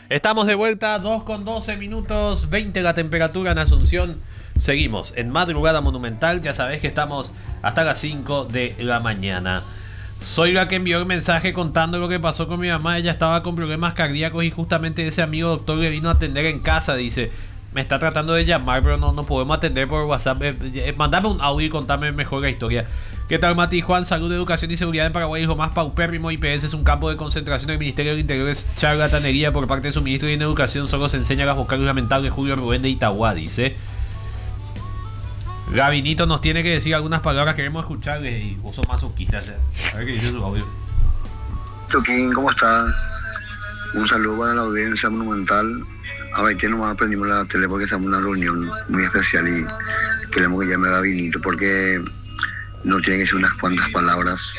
Estamos de vuelta, 2:12 minutos, 20 la temperatura en Asunción. Seguimos en Madrugada Monumental, ya sabés que estamos hasta las 5 de la mañana. Soy la que envió el mensaje contando lo que pasó con mi mamá. Ella estaba con problemas cardíacos y justamente ese amigo doctor le vino a atender en casa. Dice, me está tratando de llamar, pero no podemos atender por WhatsApp. Mandame un audio y contame mejor la historia. ¿Qué tal, Mati? Juan, salud, educación y seguridad en Paraguay. Hijo más paupérrimo. IPS es un campo de concentración del Ministerio del Interior. Es charlatanería por parte de su ministro y en educación. Solo se enseña las vocales lamentables. Julio Rubén de Itagua, dice. Gabinito nos tiene que decir algunas palabras. Queremos escucharle. Y vos sos masoquista. A ver qué dice su audio. Toquín, ¿cómo está? Un saludo para la audiencia monumental. A ver, que nomás aprendimos la tele porque estamos en una reunión muy especial y queremos que llame a Gabinito porque no tiene que ser unas cuantas palabras.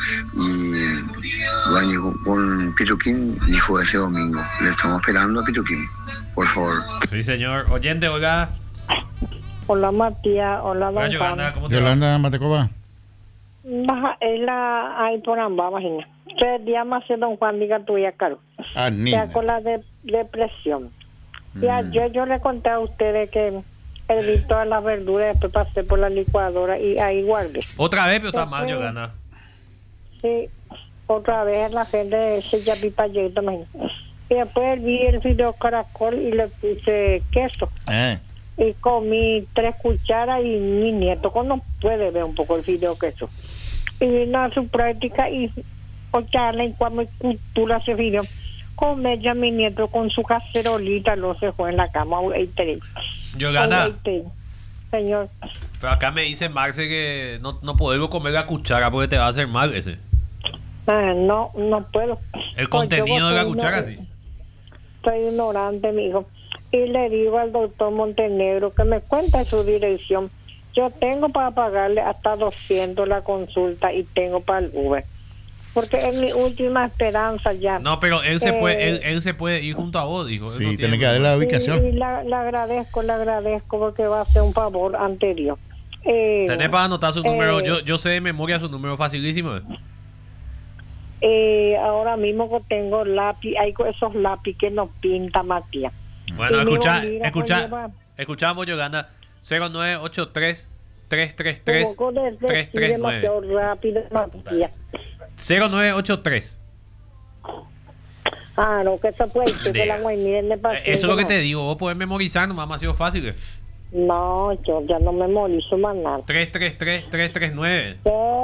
Y bueno, con Pituquín dijo ese domingo. Le estamos esperando a Pituquín, por favor. Sí, señor. Oyente, oiga. Hola, Matías. Hola, Hola, Don Yolanda, Juan. ¿cómo te va? Yolanda Matecova. Baja, es la ahí por ambas, imagina. 3 días más de Don Juan diga tuya, caro. Ya con la depresión. Y ayer yo le conté a ustedes que herví todas las verduras, después pasé por la licuadora y ahí guardé. Otra vez, pero está mal, Yolanda. Sí, otra vez la gente se ya pipa yendo, imagina. Y después vi el fideo caracol y le puse queso. Y comí 3 cucharas y mi nieto no puede ver un poco el fideo queso. Y vino a su práctica y ocharla en cuando cultura ese fideo. Come ya mi nieto con su cacerolita, lo dejó en la cama. Yolanda, señor. pero acá me dice Marce que no podemos comer la cuchara porque te va a hacer mal ese. No puedo. El contenido de la cuchara, sí. Estoy ignorante, mi hijo. Y le digo al doctor Montenegro que me cuente su dirección. Yo tengo para pagarle hasta 200 la consulta y tengo para el Uber. Porque es mi última esperanza ya. No, pero él se puede ir junto a vos, dijo. Sí, no tiene que darle la ubicación. Y le agradezco porque va a ser un favor anterior. Tenés para anotar su número. Yo sé de memoria su número facilísimo. Ahora mismo que tengo lápiz, hay esos lápiz que nos pinta Matías. Bueno, escuchamos, Yolanda. 0983 333 339. Demasiado rápido, Matías. 0983. No, que eso puede ser que la guaynía de Eso es lo que te digo. Vos podés memorizar, nomás me ha sido fácil. No, yo ya no memorizo más nada. 333 339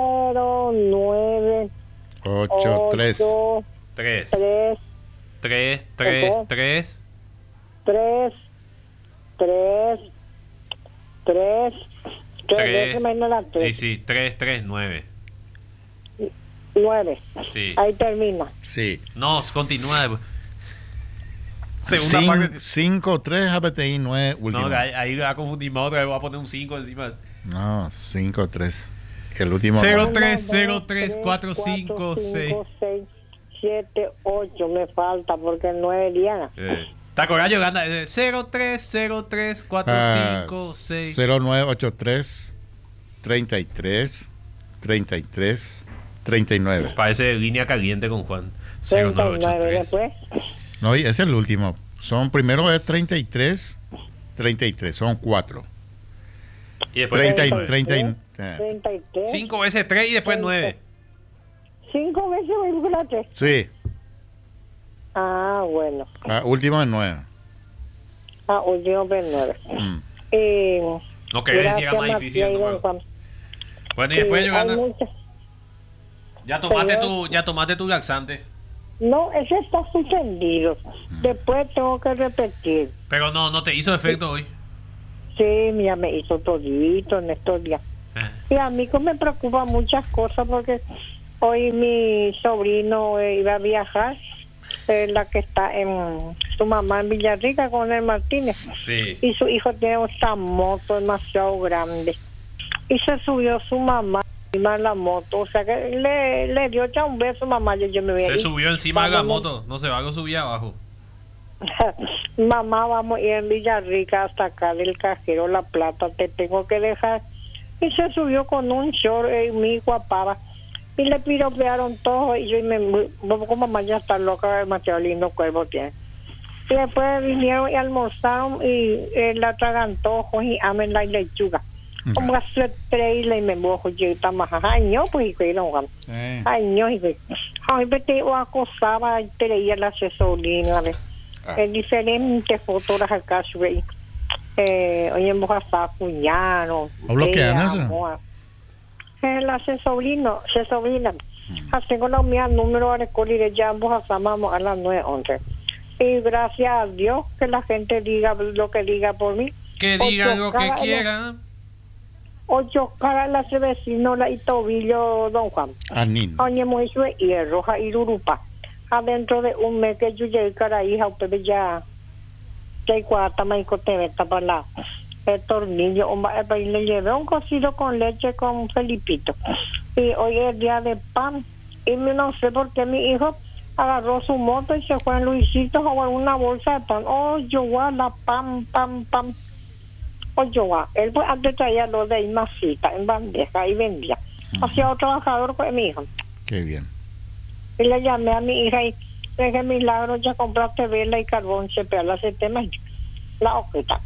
09 83 3 3 3 3 3 3 3 3 Sí, 339 9. Sí. Ahí termina. Sí. No, continúa. Segunda parte. 5, 3 APTI 9 último. No, ahí va a confundir más otra vez. Voy a poner un 5 encima. No, 5, 3. El último. 03034566. 7, 8 me falta porque el 9 Diana. ¿Te acordás, Yolanda? 03034566. 0983 33 33 39. Parece línea caliente con Juan. 39 0983. después. No, y ese es el último. Primero es 33 33, son 4. Y después 33. 5 veces 3 y después 9. 5 veces 3. Sí. Bueno. Último es 9. Último es 9. No querés decir más difícil el número. Bueno, y después, Yolanda, ya tomaste tu laxante. No, ese está suspendido. Después tengo que repetir. Pero no te hizo efecto hoy. Sí, mira, me hizo todito en estos días. Y a mí que me preocupa muchas cosas porque hoy mi sobrino iba a viajar, la que está en su mamá en Villarrica con el Martínez. Sí. Y su hijo tiene esta moto demasiado grande. Y se subió su mamá encima de la moto. O sea que le dio ya un beso mamá. Yo me voy a ir. Se subió encima de la moto. No se va a subir abajo. Mamá, vamos a ir en Villarrica hasta acá del cajero La Plata. Te tengo que dejar. Y se subió con un short muy guapaba. Y le piropearon todo. Y yo como mamá ya está loca, demasiado lindo cuerpo tiene. Y después vinieron y almorzaron y la atragantó y amen la lechuga. Como a su estrella y me mojo yo más año pues y que no año y que ay vete o acosaba traía la asesoría en diferentes fotos acá sube oye moja sa cuñado bloqueando el asesorino se sobrina tengo la mía número de colir ya moja samamos a las 9:11 y gracias a Dios que la gente diga lo que diga por mí, que digan lo que quieran. 8 caras la vecino la y tobillo don Juan. Oye muy sue y roja y urupa. Adentro de un mes que yo llegué cara hija usted ya que cuata me cote para la el tornillo y le llevé un cocido con leche con Felipito. Y hoy es día de pan y no sé por qué mi hijo agarró su moto y se fue en Luisito a una bolsa de pan. Oh, yo la pam. Oye, él pues antes traía lo de ahí masita en bandeja y vendía. Hacía otro trabajador con mi hijo. Qué bien. Y le llamé a mi hija y le dije, milagro, ya compraste vela y carbón, se pega ese tema. La hojita.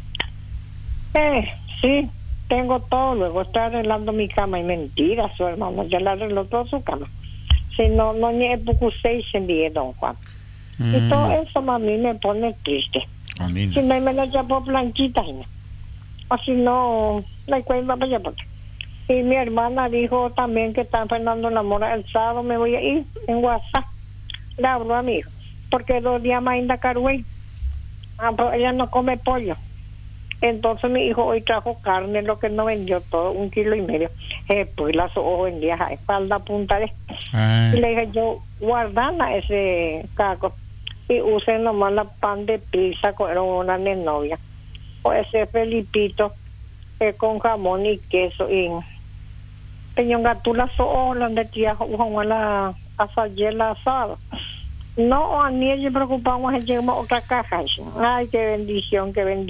Sí, tengo todo. Luego estoy arreglando mi cama. Y mentira, su hermano, ya le arregló toda su cama. Si no ni es poco 6 envié, don Juan. Y todo eso a mí me pone triste. Si no me la llamo blanquita, así no la cuenta para allá. Y mi hermana dijo también que está Fernando La Mora el sábado me voy a ir en WhatsApp. Le hablo a mi hijo porque 2 días más en Caruey. Pero ella no come pollo. Entonces mi hijo hoy trajo carne, lo que no vendió todo, 1,5 kilos. Pues las ojos vendía a espalda punta de. Y le dije yo, guardana ese caco y use nomás la pan de pizza con una de novia. O ese Felipito con jamón y queso y peñongatula solas de tía Juan la asayela asada. No, a mí me preocupamos en llegar a otra caja. Ay, qué bendición.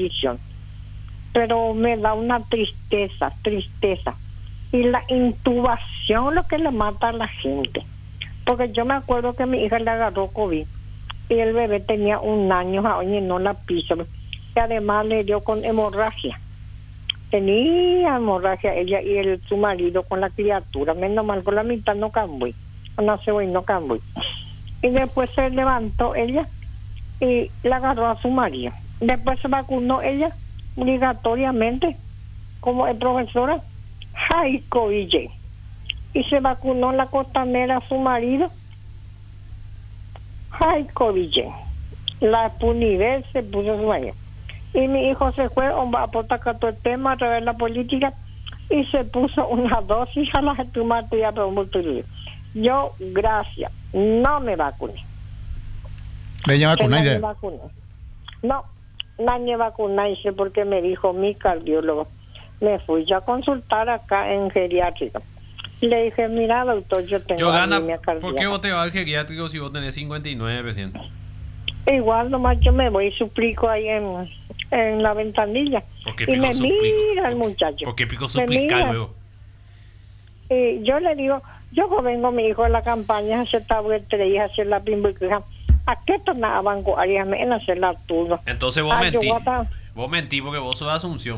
Pero me da una tristeza. Y la intubación lo que le mata a la gente. Porque yo me acuerdo que mi hija le agarró COVID y el bebé tenía 1 año, oye, no la piso. Y además le dio con hemorragia. Tenía hemorragia ella y su marido con la criatura. Menos mal, con la mitad no cambió. No se voy, no cambió. Y después se levantó ella y la agarró a su marido. Después se vacunó ella obligatoriamente como profesora Jaico Ville. Y se vacunó la costanera a su marido Jaico Ville. La Punivel se puso su marido. Y mi hijo se fue a aportar todo el tema a través de la política y se puso una dosis a la gente ya pero muy peludo. Yo, gracias, no me vacuné. ¿Ella vacuna? No, nadie vacunándose porque me dijo mi cardiólogo. Me fui ya a consultar acá en geriátrico. Le dije, mira, doctor, yo tengo anemia cardíaca. ¿Por qué vos te vas al geriátrico si vos tenés 59%? Igual nomás yo me voy y suplico ahí en la ventanilla. Y me mira el muchacho. ¿Por qué pico suplicar luego? Y yo le digo, yo vengo mi hijo en la campaña, hacer tabuetre y hacer la pimbuica. ¿A qué tornaba banco? Haríame en hacer la turno. Entonces vos mentís. Vos mentís porque vos sos de Asunción.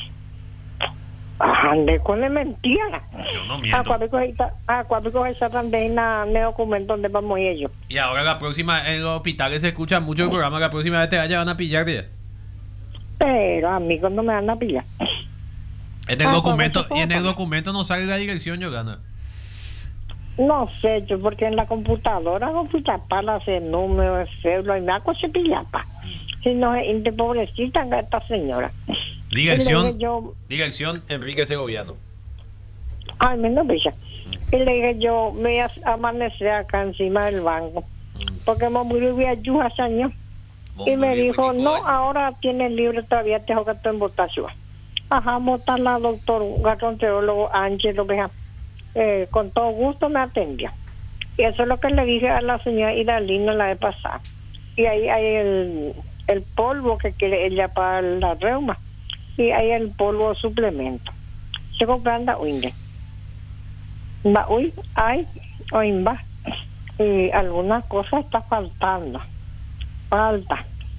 Ande con la mentira. Yo no miento. Cuando coges esa bandera de documento donde vamos ellos. Y ahora la próxima, en los hospitales se escucha mucho el programa, la próxima vez te van a pillar. Pero amigos no me van a pillar. En el documento no sale la dirección, Yolanda. No sé, yo porque en la computadora para hacer números, cédula y me hago se pillapa. Si no es pobrecita esta señora. Dirección Enrique Segoviano. Ay, menos bella. Y le dije yo, me voy a amanecer acá encima del banco. Porque me murió de ayuda hace años. Y me dijo, no, ahora tiene libre todavía, te jodas en votación. Ajá, votar la doctor gastroenterólogo Ángel, con todo gusto me atendió. Y eso es lo que le dije a la señora Idalina la vez pasada. Y ahí hay el polvo que quiere ella para la reuma. Y hay el polvo suplemento. Se compranda uinde. Va uy, hay oimba. Y alguna cosa está faltando. Falta.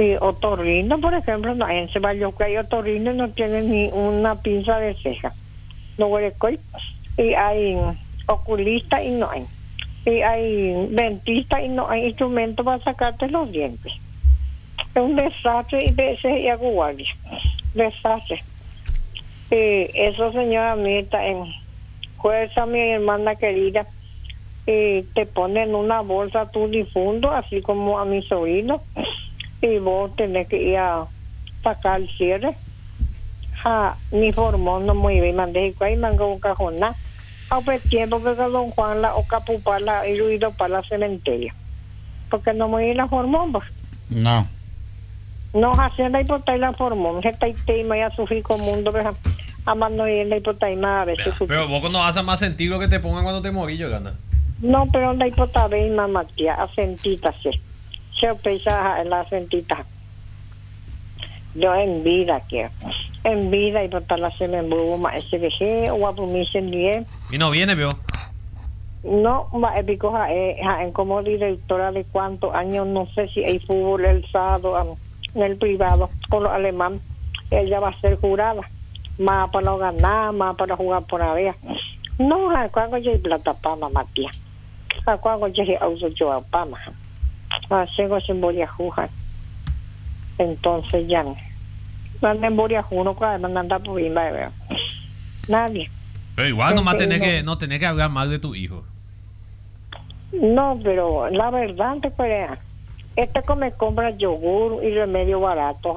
Y otorrino, por ejemplo, no, en Ceballos hay otorrino, no tiene ni una pinza de ceja. No huele. Y hay oculista y no hay. Y hay dentista y no hay instrumento para sacarte los dientes. Es un desastre y de ese y hago guardia. Desastre. Eso, señora Mirta, en fuerza, mi hermana querida, te ponen una bolsa a tu difunto, así como a mi sobrino, y vos tenés que ir a sacar el cierre. Ni formó, no muy bien, mandé y cuál mango un cajona. A ver tiempo que don Juan la o capupala y ruido para la cementerio. Porque no muy bien la formó, pues. No. No hacen la hipotaima formó, se taiteima y a sufrir con mundo, pero a más no ir la hipotaima a veces. Pero vos no hace más sentido que te pongan cuando te morís, Yolanda. No, pero la hipotaima, Matías, asentita, sí. Se pesa la asentita. Yo en vida quiero. En vida y por la se me embruma SBG o a pumisen bien. Y no viene, veo. No, va épico en como directora de cuántos años, no sé si hay fútbol el sábado en el privado con los alemanes. Ella va a ser jurada. Más para ganar, más para jugar por área. No, cuando yo hay plata para Matías. Cuando yo hay auto yo a Pama. Tengo sin voy a jugar. Entonces ya no voy a jugar, no anda por bien, veo. Nadie. Pero igual nomás tenés que hablar mal de tu hijo. No, pero la verdad te puede. Me compra yogur y remedio barato,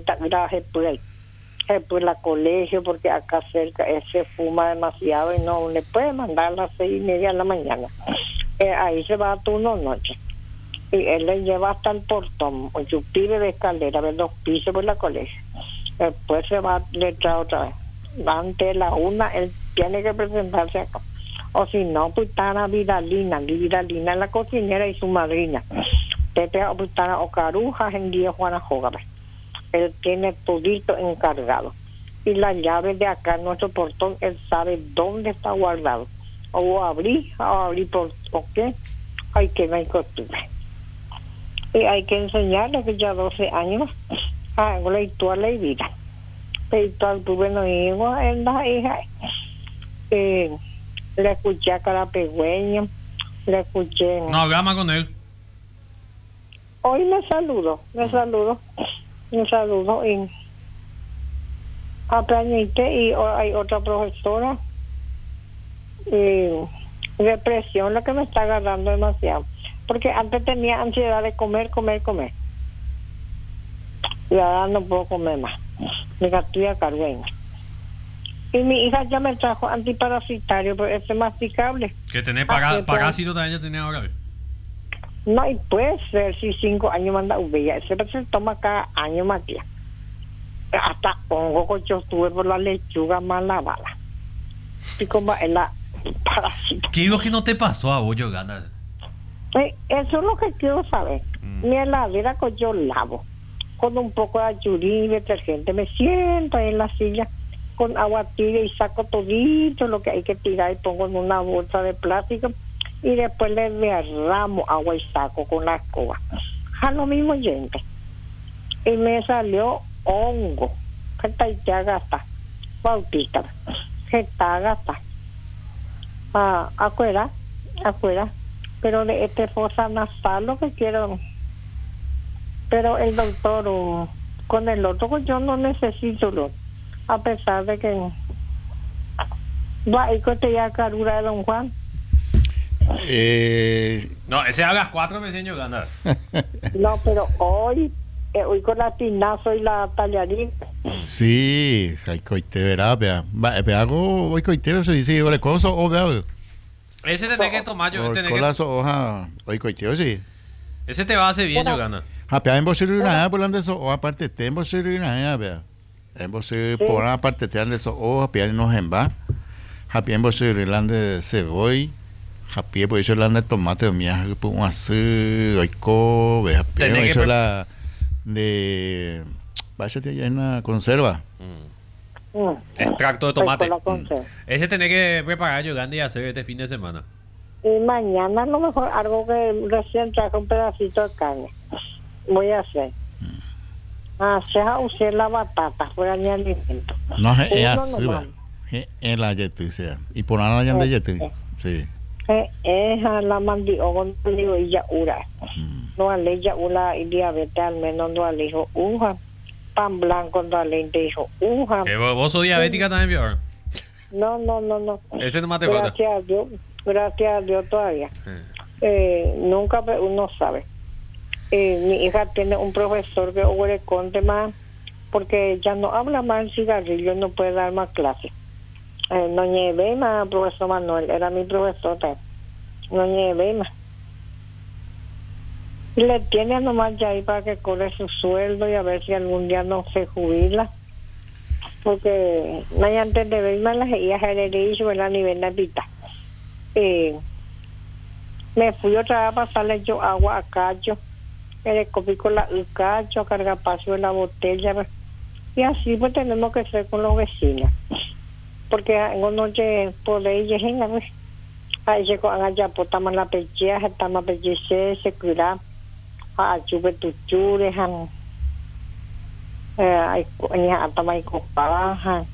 pues la colegio, porque acá cerca se fuma demasiado y no le puede mandar a las 6:30 de la mañana. Ahí se va a turno noche. Y él le lleva hasta el portón, o yo pide de escalera, ver 2 pisos por la colegio. Después se va, le trae otra vez. Antes de la 1, él tiene que presentarse acá. O si no, pues está la Vidalina es la cocinera y su madrina. Tete a Ocarujas en día Juana Joga. Él tiene todito encargado. Y la llave de acá, nuestro portón, él sabe dónde está guardado. O abrir por qué. Hay que no hay costumbre. Y hay que enseñarle que ya 12 años la vida. Pero tuve no hijo en la hija. Le escuché a Carapegüeño, le escuché. No, hablamos con él. Hoy me saludo y aplañité y hay otra profesora. Depresión, lo que me está agarrando demasiado. Porque antes tenía ansiedad de comer. Y ahora no puedo comer más. Mi gatilla cargueña. Y mi hija ya me trajo antiparasitario, pero es masticable. Que tenés parásito también ya tenés ahora. No, y puede ser si 5 años manda uvilla. Ese se toma cada año, Matías. Hasta hongo que yo tuve por la lechuga más la bala. Y como es la parásito. ¿Qué es lo que no te pasó a vos, Yolanda? Eso es lo que quiero saber. Mi heladera que yo lavo con un poco de ayurín y detergente, me siento en la silla con agua tibia y saco todito lo que hay que tirar y pongo en una bolsa de plástico y después le derramo agua y saco con la escoba. A lo mismo gente. Y me salió hongo que está gasta bautista que está gasta afuera, pero de fosa nasal lo que quiero. Pero el doctor con el otro yo no necesito a pesar de que va y que te ya carura de don Juan. No, ese a las 4 me enseñó ganar. No, pero hoy con la tinazo y la tallarín. Sí, hay coite, verá, vea. Hago hoy coitero se dice, ole coso o vea. Ese tenés que tomar, yo tenés que hoja, hoy coitero sí. Ese te va a hacer bien, yo gana. Hapea en vosir una por donde eso o aparte te en vosir una vea. En vosir por aparte te ande eso o hapea nos en va. Hapea en vosir lande cebolla. Hapea por eso lande tomate o mía que pon así, oico, vea. Hapea eso la de váyate allá en la conserva. Extracto de tomate. Ese tenés que preparar, Yolanda, y hacer este fin de semana. Y mañana a lo mejor algo que recién traje un pedacito de carne. Voy a hacer. Se ha usado la batata fuera de alimento. No es así, es la yetu, sea. Y por nada la de yetu. Sí. Es la mandioca, digo, y ya ura. No ale ya ura y diabetes al menos no ale dijo uja. Pan blanco no ale dijo uja. ¿Vos sos diabética también, Bjorn? No. Ese no te falta. Gracias a Dios todavía. Nunca uno sabe. Mi hija tiene un profesor que le conte más porque ya no habla más el cigarrillo, no puede dar más clases. No llevé más, profesor Manuel, era mi profesor, no llevé más. Y le tiene nomás ya ahí para que cobre su sueldo y a ver si algún día no se jubila. Porque no hay antes de verme las hijas herederizo en la nivel de pita. Me fui otra vez a pasarle yo agua a Cacho. Le copí con el Cacho, a cargar paso de la botella. Y así pues tenemos que ser con los vecinos. Porque en noche podéis llegar, pues. Ahí se con allá, pues estamos la pechea, estamos pechece, se cuida. Chupe tu chures, hay atama y copaja.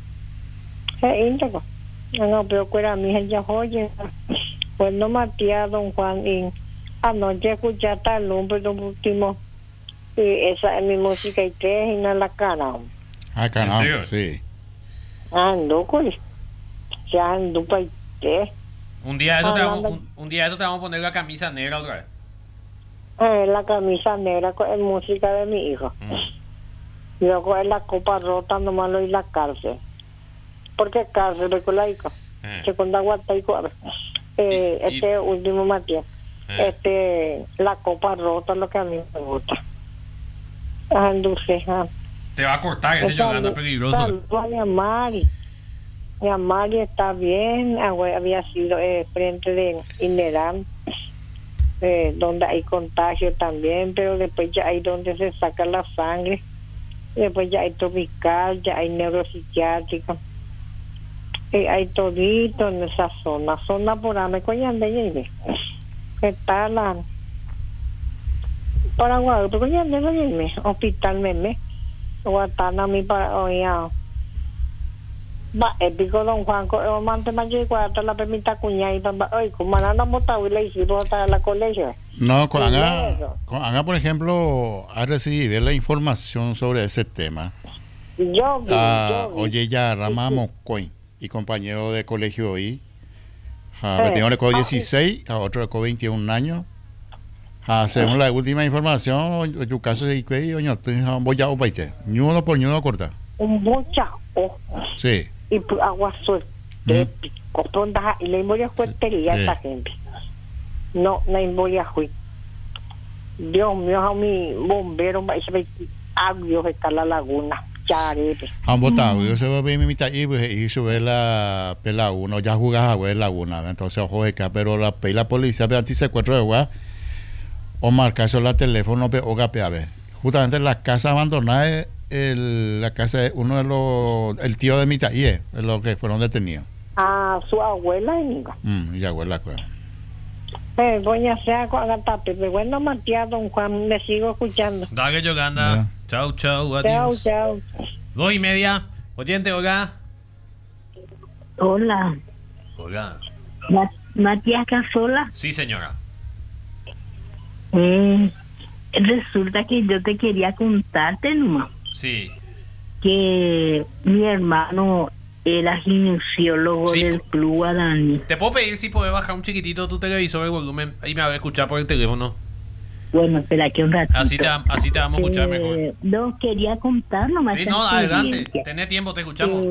Íntegro. No, pero que era mi hija joya. Pues no Matías, don Juan, y anoche escuché hasta el nombre de un último. Y esa es mi música y tres y no la cara. Cana, sí. Loco, ya ando para tres. Un día de esto te vamos a poner la camisa negra otra vez. La camisa negra es música de mi hijo. Luego es la copa rota, nomás lo y la cárcel. Porque cárcel, recuerda, hijo. Segunda guataico, a ver. Último Matías. La copa rota es lo que a mí me gusta. Dulce, Te va a cortar ese Yolanda peligroso. Saludos a mi Amari. Mi Amari está bien. Había sido frente de Ineram. Donde hay contagio también, pero después ya hay donde se saca la sangre, después ya hay tropical, ya hay neuropsiquiátrico, hay todito en esa zona por ahí, coñande, ¿qué tal la Paraguay? Pero coñande, hospital meme, Guatana mi para oía. Va, épico don Juan, mante mayor hasta la permita cuña y ay, como anda motado y le hicimos hasta la colegio. No, con Ana, por ejemplo, ha recibido la información sobre ese tema. Yo vi. Oye, ya Rama Mocoy y compañero de colegio hoy. Le co 16, a otro le co 21 años. Según la última información, tu caso de Ikei, voy a opaite. Ñudo por ñudo corta. Un bocha. Sí. Y agua suerte, cotonda y la inmoria fuertería esa gente. No inmoria fui. Dios mío, a mi bombero, se agrio está la laguna. Charete. Botado, yo se va a ver mi mitad y sube la laguna, ya jugas a ver laguna, entonces ojo de acá, pero la policía ve antes secuestro de agua o marca eso la teléfono o gape a ver. Justamente la casa abandonada la casa de uno de los el tío de mi taller, de los que fueron detenidos. Su abuela y abuela claro. Voy a hacer con Agatape, pero bueno Matías, don Juan, me sigo escuchando. Dale Yolanda, chao, adiós. Chao. 2:30, oyente, Olga. Hola. Matías Casola. Sí, señora. Resulta que yo te quería contarte nomás. Sí. Que mi hermano era ginesiólogo del Club Guaraní. Te puedo pedir si puedes bajar un chiquitito tu televisor el volumen y me va a escuchar por el teléfono. Bueno, espera que un ratito. Así te vamos a escuchar mejor. No, quería contar nomás. Sí, no, adelante. Tenés tiempo, te escuchamos.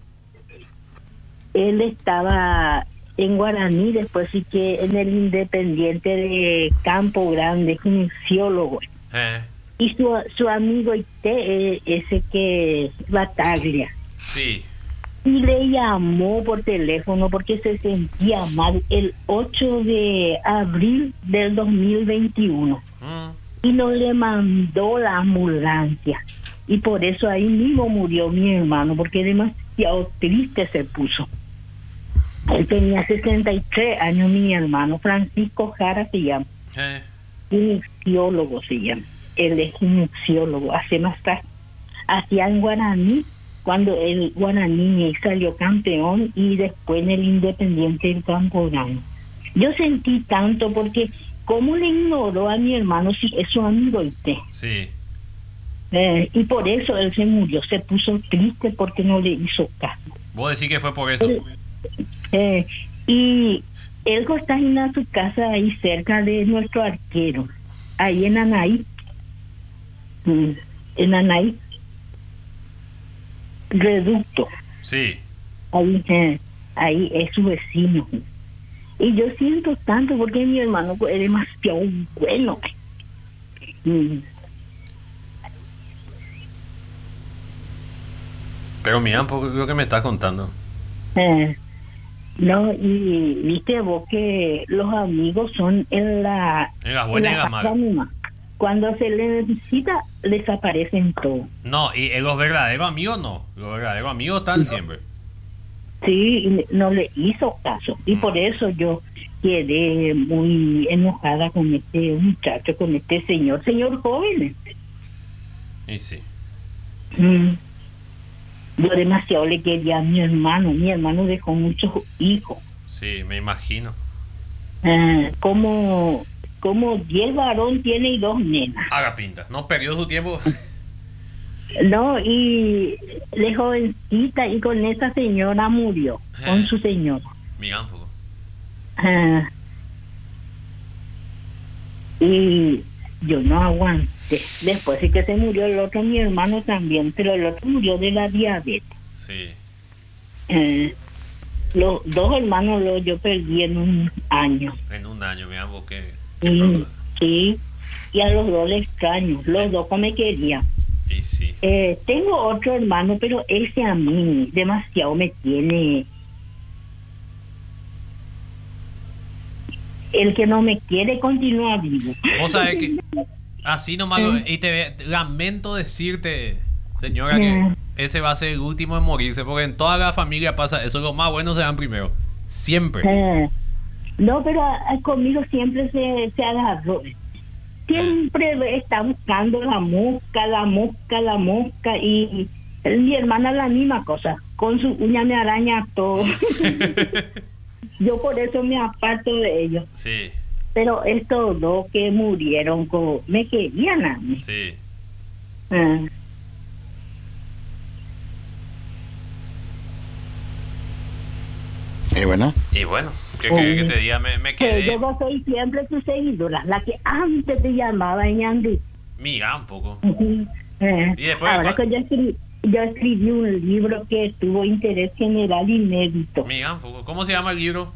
Él estaba en Guaraní, después sí que en el Independiente de Campo Grande, ginesiólogo. Y su amigo ese que Bataglia. Sí. Y le llamó por teléfono porque se sentía mal el 8 de abril del 2021. Y no le mandó la ambulancia. Y por eso ahí mismo murió mi hermano, porque demasiado triste se puso. Él tenía 63 años, mi hermano. Francisco Jara se llama. Kinesiólogo se llama. él es muxiólogo, hace masaje. Hacía en Guaraní, cuando el Guaraní salió campeón y después en el Independiente del Campo Grande. Yo sentí tanto porque cómo le ignoró a mi hermano si es su amigo usted. Sí. Y por eso él se murió, se puso triste porque no le hizo caso. ¿Vos decís que fue por eso? Y él está en su casa ahí cerca de nuestro arquero, ahí en Anaí. En Anaí. Reducto. Sí. Ahí es su vecino. Y yo siento tanto porque mi hermano es demasiado bueno. Pero mira un poco lo que me estás contando. No, y viste vos que los amigos son en las buenas y en las malas. Cuando se les necesita, desaparecen todos. No, y los verdaderos amigos no. Los verdaderos amigos están siempre. Sí, no le hizo caso. Y por eso yo quedé muy enojada con este muchacho, con este señor joven. Y sí. Yo demasiado le quería a mi hermano. Mi hermano dejó muchos hijos. Sí, me imagino. Como 10 varón tiene y 2 nenas. Haga pinta, no perdió su tiempo. No, y de jovencita, y con esa señora murió, con su señora. Mira un poco. Y yo no aguanté. Después sí que se murió el otro, mi hermano también, pero el otro murió de la diabetes. Sí. Los 2 hermanos yo perdí en un año. En un año, mira vos que... Sí, y a los 2 les extraño, los 2 como me querían. Y sí. Tengo otro hermano, pero ese a mí demasiado me tiene. El que no me quiere continúa vivo. Vos sabés que así nomás, y lamento decirte, señora, que ese va a ser el último en morirse, porque en toda la familia pasa eso, los más buenos se van primero, siempre. No, pero conmigo siempre se agarró. Siempre está buscando la mosca, y mi hermana la misma cosa, con su uña me araña todo. Yo por eso me aparto de ellos. Sí. Pero estos 2 que murieron me querían a mí. Sí. Y bueno, ¿qué querés que te diga? Me quedé. Yo soy siempre tu seguidora, la que antes te llamaba Ñandi. Mira un poco. Y después, ahora que yo escribí un libro que tuvo interés general inédito. Mira un poco. ¿Cómo se llama el libro?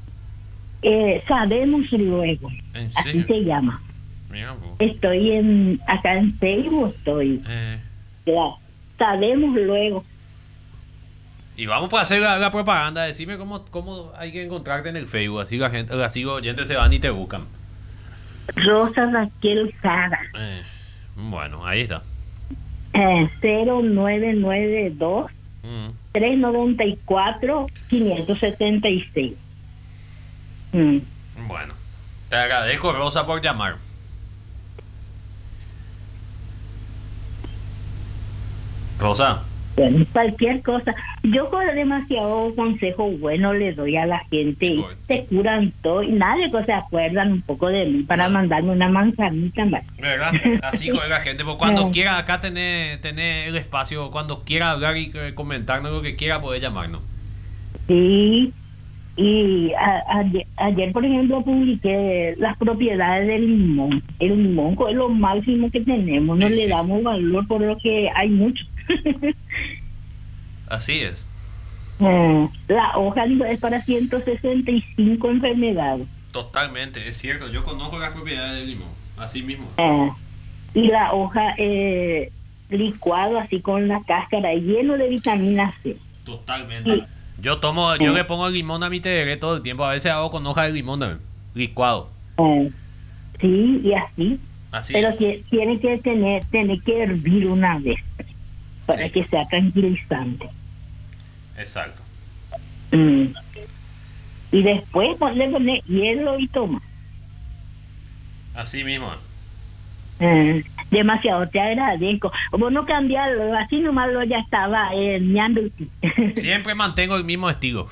Sabemos luego. ¿En serio? Así se llama. Mira un poco. Estoy acá en Facebook, estoy. Claro. Sabemos luego. Y vamos para hacer la propaganda. Decime cómo hay que encontrarte en el Facebook. Así así los oyentes se van y te buscan. Rosa Raquel Jara. Bueno, ahí está. 0992 394 576. Bueno, te agradezco, Rosa, por llamar. Rosa. Bueno, cualquier cosa. Yo con demasiado consejo bueno le doy a la gente y se curan todo y nadie que se acuerdan un poco de mí para mandarme una manzanita más. ¿Verdad? Así con la gente, pues cuando quiera acá tener el espacio, cuando quiera hablar y comentarnos lo que quiera, puede llamarnos. Sí, y ayer, por ejemplo, publiqué las propiedades del limón. El limón es lo máximo que tenemos, no le damos valor por lo que hay mucho. Así es. La hoja es para 165 enfermedades. Totalmente, es cierto. Yo conozco las propiedades del limón, así mismo. Y la hoja licuado así con la cáscara lleno de vitamina C. Totalmente. Sí. Yo le pongo el limón a mi té todo el tiempo. A veces hago con hoja de limón licuado. Sí, y así. Pero es. Tiene que hervir una vez para que sea tranquilizante. Exacto. Y después le pone hielo y toma. Así mismo. Demasiado, te agradezco. Vos no cambiarlo, así nomás lo ya estaba ñando. Siempre mantengo el mismo estilo.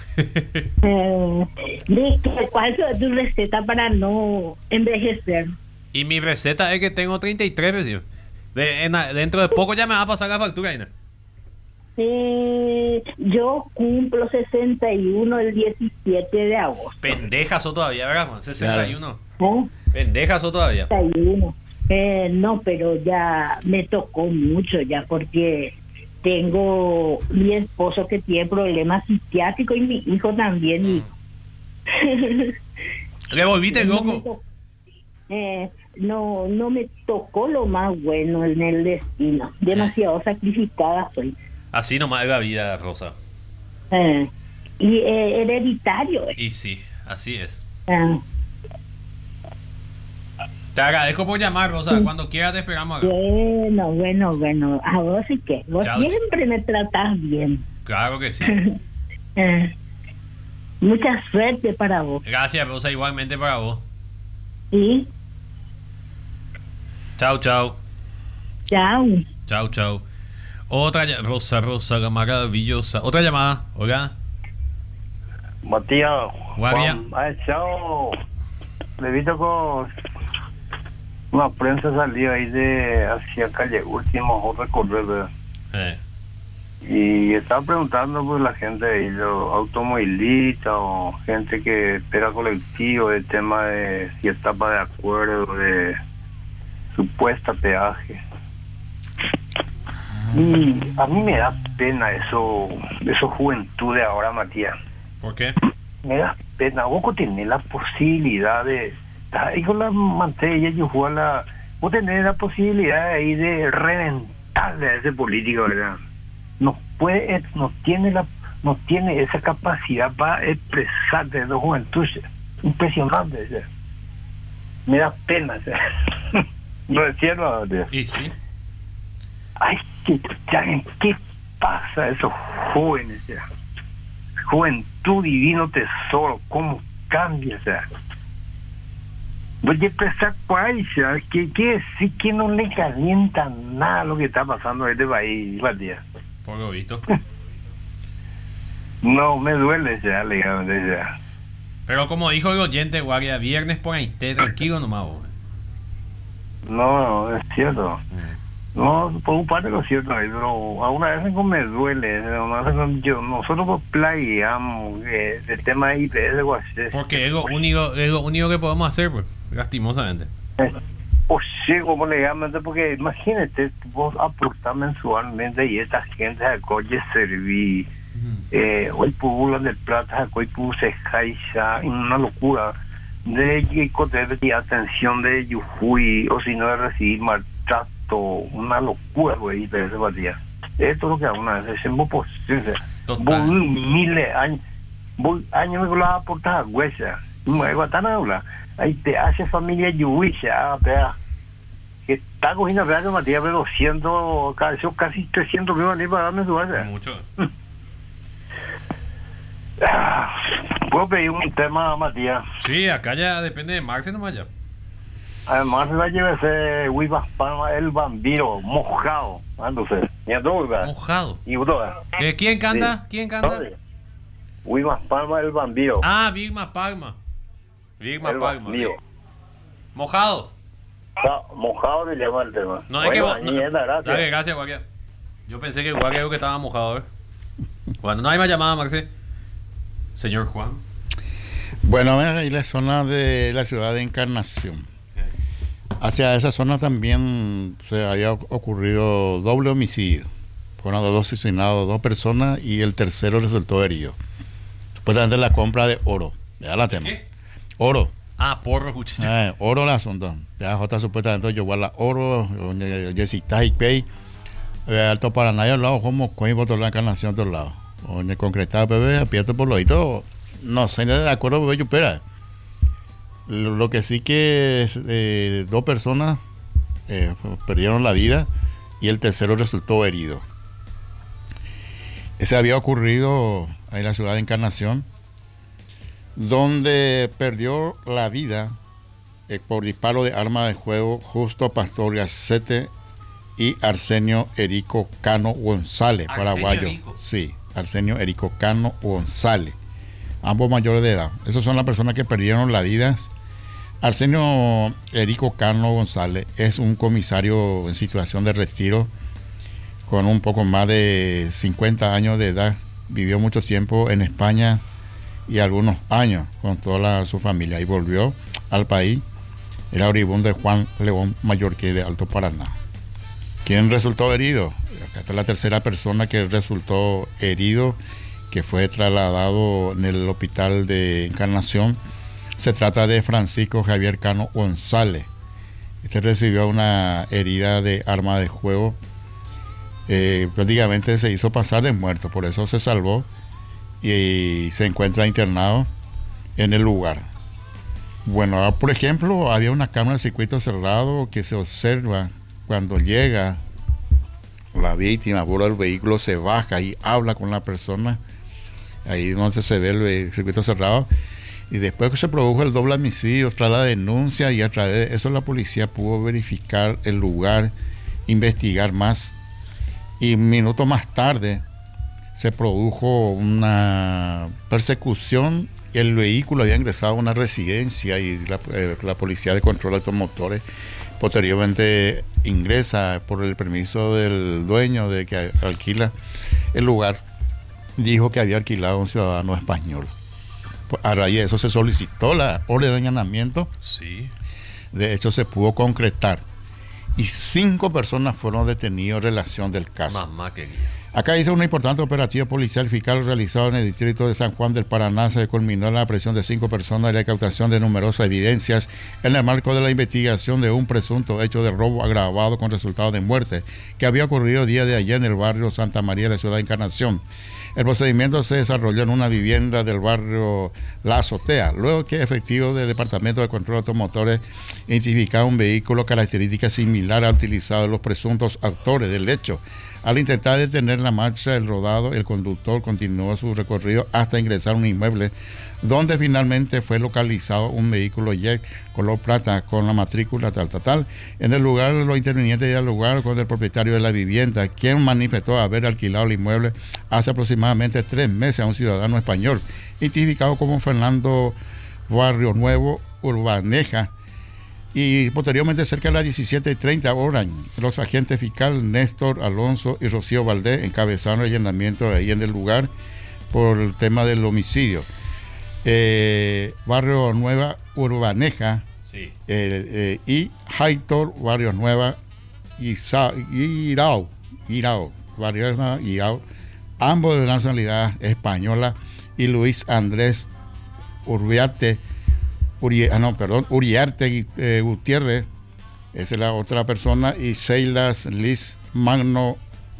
¿Cuál es tu receta para no envejecer? Y mi receta es que tengo 33, vecino. Dentro de poco ya me va a pasar la factura, Ina. Yo cumplo 61 el 17 de agosto. Pendejas o todavía, ¿verdad? 61. ¿Eh? Pendejas o todavía. 61. No, pero ya me tocó mucho ya porque tengo mi esposo que tiene problemas psiquiátricos y mi hijo también. Y ¿le volviste loco? No me tocó lo más bueno en el destino. Demasiado sacrificada soy. Así nomás es la vida, Rosa. Y hereditario. Y sí, así es. Ah. Te agradezco por llamar, Rosa. Cuando quieras te esperamos acá. Bueno. A vos sí que. Vos Chao. siempre me tratás bien. Claro que sí. Mucha suerte para vos. Gracias, Rosa. Igualmente para vos. ¿Sí? Chao. Chao. Chao. Otra Rosa, la maravillosa. Otra llamada. Hola. Matías. Guardia. Chao. Le he visto con una prensa salió ahí de hacia calle Último recorrer, ¿verdad? Y estaba preguntando pues la gente ahí, los automovilistas o gente que espera colectivo, el tema de si estaba de acuerdo de supuesta peaje. Y a mí me da pena eso juventud de ahora, Matías. ¿Por qué? Me da pena. Vos tenés la posibilidad de estar ahí con la mantella y jugar vos tenés la posibilidad ahí de reventarle a ese político, ¿verdad? No tiene esa capacidad para expresarte de la juventud. Impresionante, ¿sí? Me da pena, ¿sí? No es cierto, ¿sí? Y sí. Ay, ¿qué pasa a esos jóvenes? ¿Sí? Juventud, divino tesoro, ¿cómo cambia? O sea, voy a expresar cuál, que decir que no le calienta nada lo que está pasando en este país, Matías. Por lo visto. No, me duele ya, legalmente ya. Pero como dijo el oyente, guardia, viernes por ahí, tranquilo nomás vos. No, es cierto. No, por un parte lo cierto, pero a una vez me duele. Nosotros plagiamos el tema de IPS o así. Porque es lo único que podemos hacer, pues, lastimosamente. O sí, como legalmente, porque imagínate, vos aportás mensualmente y esta gente acoge servir. Hoy pueblo del Plata, hoy puse Jaiza, una locura de que atención de Yujuy, o si no de recibir maltrato, una locura, güey, de ese batía. Esto es lo que a una vez es posible. Voy miles de años, años me la aportas a huesa, me voy a hablar. Ahí te hace familia Yujuy, que está cogiendo reales, Matías, pero 200, casi 300 millones para darme su base. Mucho. ¿Puedo pedir un tema, Matías? Sí, acá ya depende de Marce nomás ya. Además se va a llevarse Huivas Palma, el Bambiro, mojado. Ándose. Mojado. Y uno, ¿Quién canta? Sí. ¿Quién canta? Huivas Palma, el Bambiro. Ah, Vigma Palma. Vigma el Palma. Bambiro. Mojado. Mojado le llama el tema. No es bueno, que dale, gracias, Guardia. Yo pensé que Guardia algo que estaba mojado, Bueno, no hay más llamada, Marce. Señor Juan. Bueno, ahí la zona de la ciudad de Encarnación. Hacia esa zona también se había ocurrido doble homicidio. Fueron dos asesinados, 2 personas y el tercero resultó herido. Supuestamente la compra de oro. Ya la tema. ¿Qué? Oro. Ah, porro, muchacho. Oro el asunto. Ya J supuestamente llevó la oro, Jessica y Pay. Alto Paraná al lado, como Coimbo, toda la Encarnación, todos lados. O en el concretado PB, aprieto por lo y todo. No sé, de acuerdo, bebé, espera. Lo que sí que 2 personas perdieron la vida y el tercero resultó herido. Ese había ocurrido en la ciudad de Encarnación, donde perdió la vida por disparo de arma de fuego Justo Pastor Gacete y Arsenio Erico Cano González, paraguayo. Sí, Arsenio Erico Cano González, ambos mayores de edad. Esas son las personas que perdieron la vida. Arsenio Erico Cano González es un comisario en situación de retiro con un poco más de 50 años de edad. Vivió mucho tiempo en España y algunos años con toda su familia y volvió al país. Era oriundo de Juan León Mallorquín de Alto Paraná. ¿Quién resultó herido? Acá está la tercera persona que resultó herido, que fue trasladado en el hospital de Encarnación. Se trata de Francisco Javier Cano González. Este recibió una herida de arma de fuego. Prácticamente se hizo pasar de muerto, por eso se salvó y se encuentra internado en el lugar. Bueno, por ejemplo, había una cámara de circuito cerrado que se observa cuando llega la víctima, por el vehículo se baja y habla con la persona. Ahí donde se ve el circuito cerrado. Y después que se produjo el doble homicidio, tras la denuncia, y a través de eso la policía pudo verificar el lugar, investigar más. Y un minuto más tarde se produjo una persecución. El vehículo había ingresado a una residencia y la policía de control de automotores posteriormente ingresa por el permiso del dueño de que alquila el lugar. Dijo que había alquilado a un ciudadano español. A raíz de eso se solicitó la orden de allanamiento. Sí. De hecho, se pudo concretar. Y 5 personas fueron detenidas en relación del caso. Mamá querida. Acá dice un importante operativo policial fiscal realizado en el distrito de San Juan del Paraná. Se culminó en la aprehensión de 5 personas y la incautación de numerosas evidencias en el marco de la investigación de un presunto hecho de robo agravado con resultado de muerte que había ocurrido el día de ayer en el barrio Santa María de la ciudad de Encarnación. El procedimiento se desarrolló en una vivienda del barrio La Azotea, luego que efectivos del Departamento de Control de Automotores identificaron un vehículo característica similar al utilizado de los presuntos autores del hecho. Al intentar detener la marcha del rodado, el conductor continuó su recorrido hasta ingresar a un inmueble donde finalmente fue localizado un vehículo Jet color plata con la matrícula tal. En el lugar, los intervinientes dialogaron con el propietario de la vivienda, quien manifestó haber alquilado el inmueble hace aproximadamente 3 meses a un ciudadano español, identificado como Fernando Barrio Nuevo Urbaneja. Y posteriormente, cerca de las 17:30 horas, los agentes fiscales Néstor Alonso y Rocío Valdés encabezaron el allanamiento ahí en el lugar por el tema del homicidio. Barrio Nueva Urbaneja, sí. Y Héctor Barrio Nueva Irao, Barrio Nueva Irao, ambos de nacionalidad española, y Luis Andrés Uriarte Gutiérrez, esa es la otra persona, y Seilas Liz Magno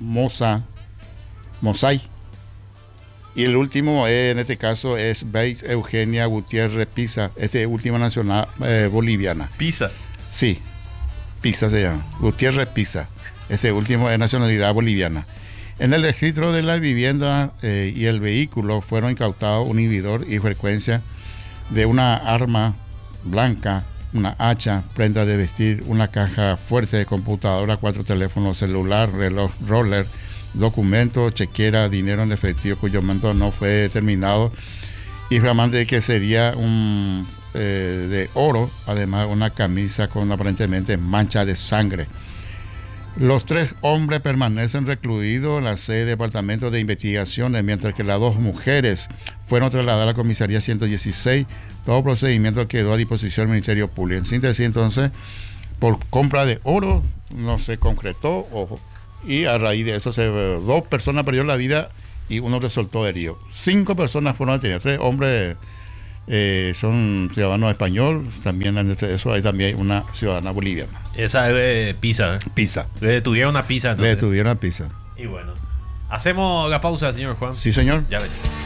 Mosay. Y el último, en este caso, es Beis Eugenia Gutiérrez Pisa, última nacional boliviana. ¿Pisa? Sí, Pisa se llama, Gutiérrez Pisa. Último es nacionalidad boliviana. En el registro de la vivienda y el vehículo fueron incautados un inhibidor y frecuencia de una arma blanca, una hacha, prenda de vestir, una caja fuerte de computadora, 4 teléfonos celular, reloj roller, documentos, chequera, dinero en efectivo cuyo monto no fue determinado, y flamante que sería de oro, además una camisa con aparentemente mancha de sangre. Los 3 hombres permanecen recluidos en la sede del Departamento de Investigaciones, mientras que las 2 mujeres fueron trasladadas a la comisaría 116. Todo procedimiento quedó a disposición del Ministerio Público. En síntesis, entonces, por compra de oro no se concretó, y a raíz de eso 2 personas perdieron la vida y uno resultó herido. 5 personas fueron detenidas. 3 hombres son ciudadanos españoles, también entre eso hay también una ciudadana boliviana. Esa es de Pisa, ¿eh? Pisa. Le detuvieron a Pisa. Le detuvieron a Pisa. Y bueno, hacemos la pausa, señor Juan. Sí, señor. Ya venimos.